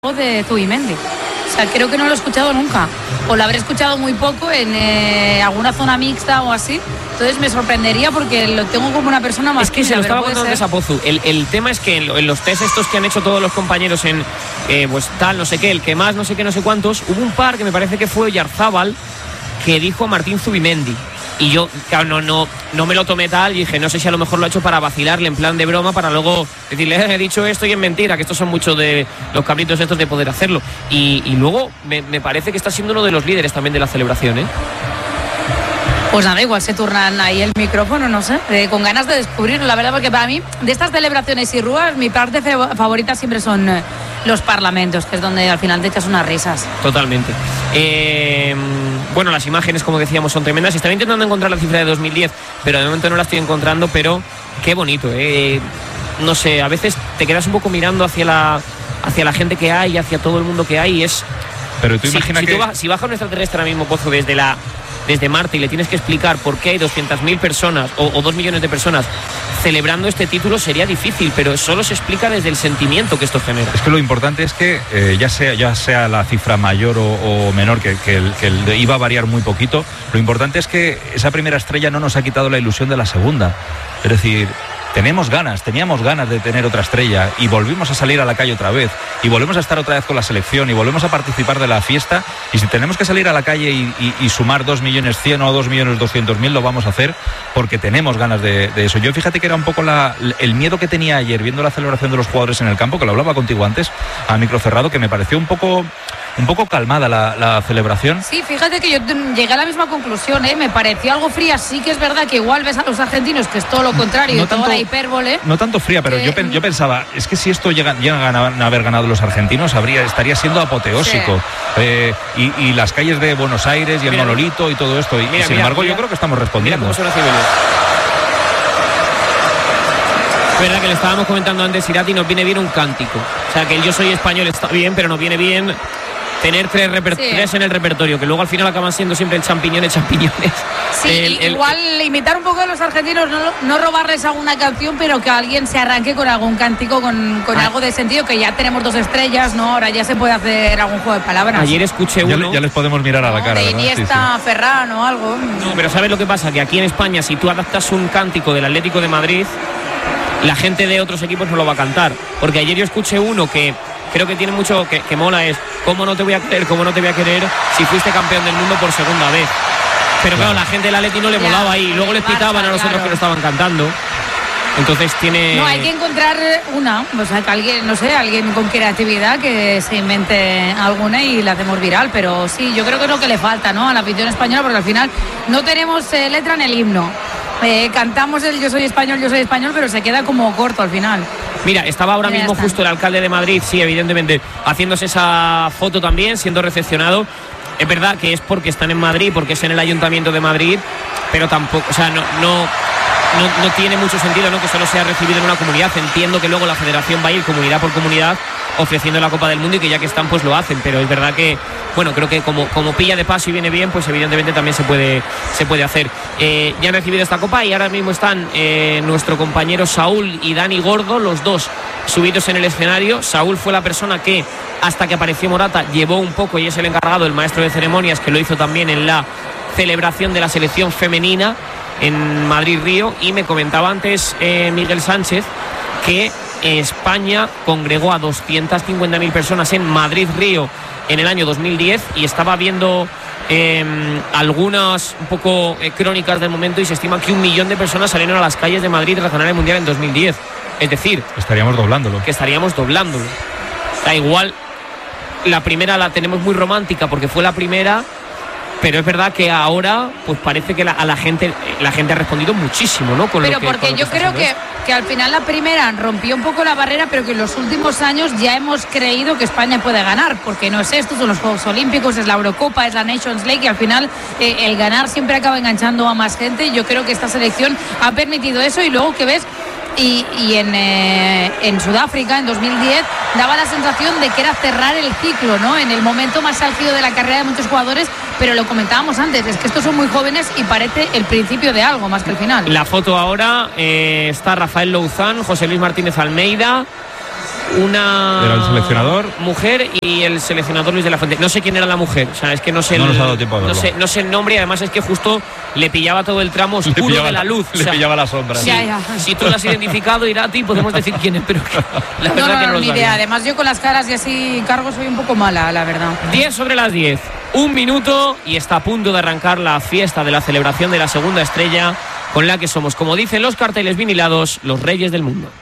voz de Zubimendi. O sea, creo que no lo he escuchado nunca. O lo habré escuchado muy poco en alguna zona mixta o así. Entonces me sorprendería porque lo tengo como una persona más. Es que se lo estaba contando antes a Pozu. El tema es que en los test estos que han hecho todos los compañeros en pues tal, no sé qué, el que más, no sé qué, no sé cuántos, hubo un par que me parece que fue Oyarzábal que dijo a Martín Zubimendi. Y yo, claro, no me lo tomé tal y dije, no sé si a lo mejor lo ha hecho para vacilarle en plan de broma, para luego decirle, he dicho esto y es mentira, que estos son muchos de los cabritos estos de poder hacerlo. Y luego me parece que está siendo uno de los líderes también de la celebración, ¿eh? Pues nada, igual se turnan ahí el micrófono, no sé, con ganas de descubrirlo, la verdad, porque para mí, de estas celebraciones y rúas, mi parte favorita siempre son los parlamentos, que es donde al final te echas unas risas. Totalmente. Bueno, las imágenes, como decíamos, son tremendas. Estaba intentando encontrar la cifra de 2010, pero de momento no la estoy encontrando, pero qué bonito, no sé, a veces te quedas un poco mirando hacia la gente que hay, hacia todo el mundo que hay, y es... Pero tú imaginas que... si baja un extraterrestre ahora mismo, Pozo, desde Marte, y le tienes que explicar por qué hay 200.000 personas o 2 millones de personas celebrando este título, sería difícil, pero solo se explica desde el sentimiento que esto genera. Es que lo importante es que ya sea la cifra mayor o menor, que iba a variar muy poquito, lo importante es que esa primera estrella no nos ha quitado la ilusión de la segunda. Es decir, teníamos ganas de tener otra estrella y volvimos a salir a la calle otra vez y volvemos a estar otra vez con la selección y volvemos a participar de la fiesta, y si tenemos que salir a la calle y sumar 2.100.000 o 2.200.000, lo vamos a hacer porque tenemos ganas de eso. Yo fíjate que era un poco el miedo que tenía ayer viendo la celebración de los jugadores en el campo, que lo hablaba contigo antes a micro cerrado, que me pareció un poco calmada la celebración. Sí, fíjate que yo llegué a la misma conclusión, me pareció algo fría. Sí que es verdad que igual ves a los argentinos que es todo lo contrario, no toda la hipérbole. No tanto fría, pero yo pensaba, es que si esto llegan a haber ganado los argentinos, estaría siendo apoteósico. Sí. Y las calles de Buenos Aires y el monolito y todo esto. Y sin embargo, yo creo que estamos respondiendo. Mira cómo son las civiles. Es verdad que le estábamos comentando antes, Irati, nos viene bien un cántico. O sea, que el Yo Soy Español está bien, pero nos viene bien tener tres en el repertorio, que luego al final acaban siendo siempre el champiñones. Sí, igual imitar un poco a los argentinos, no robarles alguna canción, pero que alguien se arranque con algún cántico, con algo de sentido, que ya tenemos 2 estrellas, ¿no? Ahora ya se puede hacer algún juego de palabras. Ayer escuché uno... Ya les podemos mirar a la cara, de Iniesta, sí. Ferran o algo. No, pero ¿sabes lo que pasa? Que aquí en España, si tú adaptas un cántico del Atlético de Madrid, la gente de otros equipos no lo va a cantar. Porque ayer yo escuché uno que creo que tiene mucho que mola, es ¿cómo no te voy a querer si fuiste campeón del mundo por segunda vez? Pero claro, la gente del Atleti no le molaba ahí, y luego les pitaban a los otros que lo estaban cantando. Entonces tiene... No, hay que encontrar o sea, que alguien con creatividad que se invente alguna y la hacemos viral, pero sí, yo creo que es lo que le falta, ¿no?, a la afición española, porque al final no tenemos letra en el himno. Cantamos el Yo Soy Español, pero se queda como corto al final. Mira, estaba ahora mismo justo el alcalde de Madrid, sí, evidentemente, haciéndose esa foto también, siendo recepcionado. Es verdad que es porque están en Madrid, porque es en el Ayuntamiento de Madrid, pero tampoco, o sea, no tiene mucho sentido, ¿no?, que solo sea recibido en una comunidad. Entiendo que luego la federación va a ir comunidad por comunidad ofreciendo la Copa del Mundo, y que ya que están pues lo hacen, pero es verdad que, bueno, creo que como pilla de paso y viene bien, pues evidentemente también se puede hacer. Ya han recibido esta copa y ahora mismo están nuestro compañero Saúl y Dani Gordo, los dos subidos en el escenario. Saúl fue la persona que, hasta que apareció Morata, llevó un poco, y es el encargado, el maestro de ceremonias, que lo hizo también en la celebración de la selección femenina en Madrid-Río. Y me comentaba antes Miguel Sánchez que España congregó a 250.000 personas en Madrid-Río en el año 2010, y estaba viendo algunas un poco crónicas del momento, y se estima que 1 millón de personas salieron a las calles de Madrid tras ganar el Mundial en 2010. Es decir, estaríamos doblándolo. Da igual, la primera la tenemos muy romántica porque fue la primera, pero es verdad que ahora pues parece que la gente ha respondido muchísimo, ¿no? Pero porque yo creo que al final la primera rompió un poco la barrera, pero que en los últimos años ya hemos creído que España puede ganar, porque no es esto, son los Juegos Olímpicos, es la Eurocopa, es la Nations League, y al final el ganar siempre acaba enganchando a más gente. Yo creo que esta selección ha permitido eso, y luego que ves... Y en Sudáfrica en 2010 daba la sensación de que era cerrar el ciclo, ¿no?, en el momento más álgido de la carrera de muchos jugadores, pero lo comentábamos antes, es que estos son muy jóvenes y parece el principio de algo más que el final. La foto ahora está Rafael Louzán, José Luis Martínez Almeida, una ¿Era el seleccionador? mujer y el seleccionador Luis de la Fuente. No sé quién era la mujer, o sea, es que no sé. No nos ha dado tiempo a verlo. No sé el nombre, y además es que justo le pillaba todo el tramo oscuro de la luz. Le pillaba la sombra. Sí, si tú lo has identificado, Irati, podemos decir quién es, pero la verdad que no lo ni idea. Además, yo con las caras y así cargo soy un poco mala, la verdad. 10 sobre las 10. 1 minuto y está a punto de arrancar la fiesta de la celebración de la segunda estrella, con la que somos, como dicen los carteles vinilados, los reyes del mundo.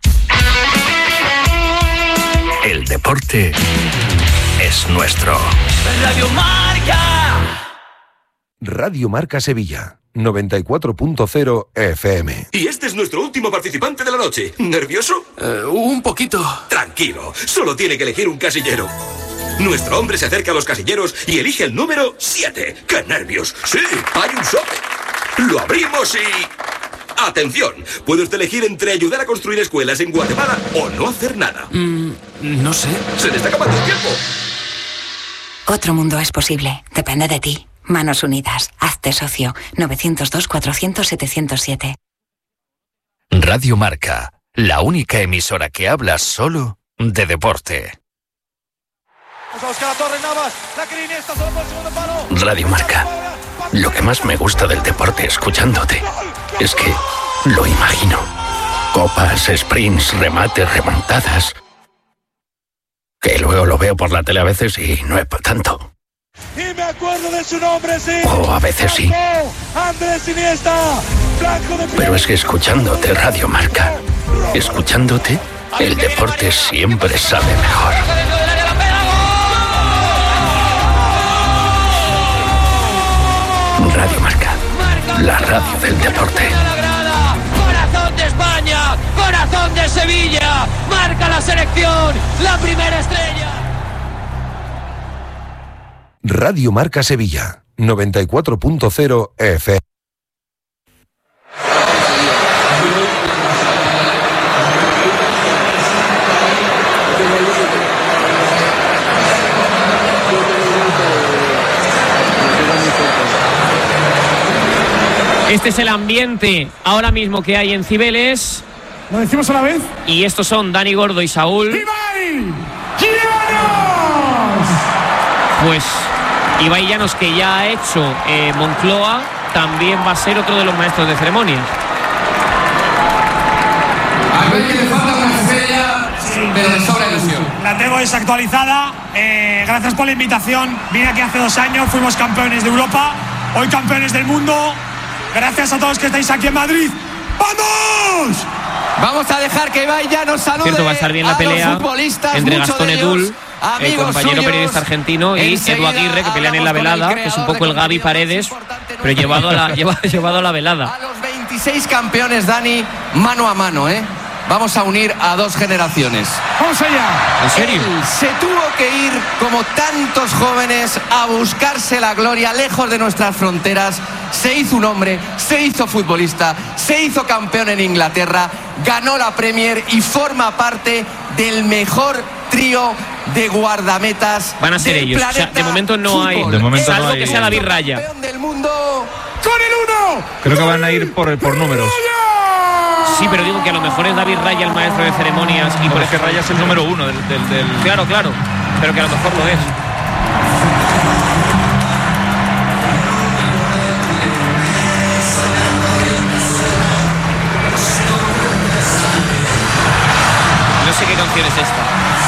El deporte es nuestro. Radio Marca. Radio Marca Sevilla, 94.0 FM. Y este es nuestro último participante de la noche. ¿Nervioso? Un poquito. Tranquilo, solo tiene que elegir un casillero. Nuestro hombre se acerca a los casilleros y elige el número 7. ¡Qué nervios! Sí, hay un sobre. Lo abrimos y... ¡Atención! Puede usted elegir entre ayudar a construir escuelas en Guatemala o no hacer nada. No sé. ¡Se le está acabando el tiempo! Otro mundo es posible. Depende de ti. Manos Unidas. Hazte socio. 902-400-707. Radio Marca, la única emisora que habla solo de deporte. Radio Marca. Lo que más me gusta del deporte escuchándote es que lo imagino. Copas, sprints, remates, remontadas. Que luego lo veo por la tele a veces y no es para tanto. Y me acuerdo de su nombre, sí. O a veces sí. Andrés Iniesta. Pero es que escuchándote Radio Marca, escuchándote, el deporte siempre sabe mejor. Radio Marca, la radio del deporte. Corazón de España, corazón de Sevilla, marca la selección, la primera estrella. Radio Marca Sevilla, 94.0 FM. Este es el ambiente ahora mismo que hay en Cibeles. ¿Lo decimos a la vez? Y estos son Dani Gordo y Saúl. ¡Ibai Llanos! Pues Ibai Llanos, que ya ha hecho Moncloa, también va a ser otro de los maestros de ceremonias. A ver que le falta una estrella, pero le sobra ilusión. La tengo desactualizada. Gracias por la invitación. Vine aquí hace 2 años, fuimos campeones de Europa, hoy campeones del mundo. Gracias a todos que estáis aquí en Madrid. ¡Vamos! Vamos a dejar que Ibai Llanos salude. Cierto, va a estar bien la pelea entre Gastón Edul, el compañero periodista argentino, y Edu Aguirre, que pelean en la velada, que es un poco el Gaby Paredes, pero llevado a la velada. A los 26 campeones, Dani, mano a mano, ¿eh? Vamos a unir a 2 generaciones. ¡Vamos allá! ¿En serio? Él se tuvo que ir, como tantos jóvenes, a buscarse la gloria lejos de nuestras fronteras. Se hizo un hombre, se hizo futbolista, se hizo campeón en Inglaterra, ganó la Premier y forma parte del mejor trío de guardametas. Van a ser del ellos. O sea, de momento no hay. De momento salvo no hay. que sea David Raya. Campeón del mundo. ¡Con el 1! Creo que van a ir por números. Sí, pero digo que a lo mejor es David Raya el maestro de ceremonias. Y por es que Raya es el número 1 del... Claro, pero que a lo mejor lo es. No sé qué canción es esta.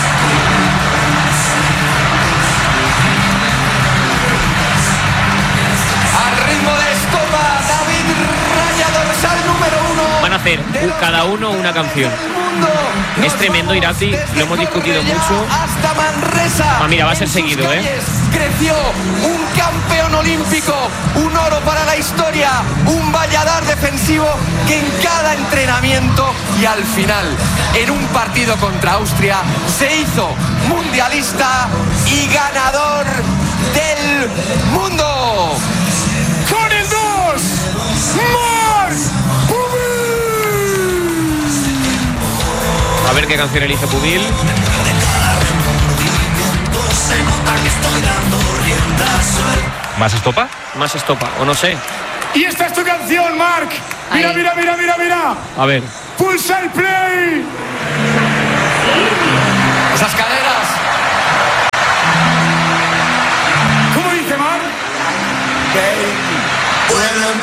Al ritmo de estopa, David Raya, dorsal número 1. Van a hacer cada uno una canción. Es tremendo, Irati, lo hemos discutido mucho. Hasta Manresa. Mira, va a ser seguido, Creció un campeón olímpico, un oro para la historia, un Valladar defensivo que en cada entrenamiento y al final, en un partido contra Austria, se hizo mundialista y ganador del mundo. ¡Con el 2! ¡Marc Pubil! A ver qué canción elige Pubil. ¿Más estopa? Más estopa, o no sé. Y esta es tu canción, Marc. Mira, Ahí. mira, mira, mira, mira. A ver. Pulsa el play. baby. When I'm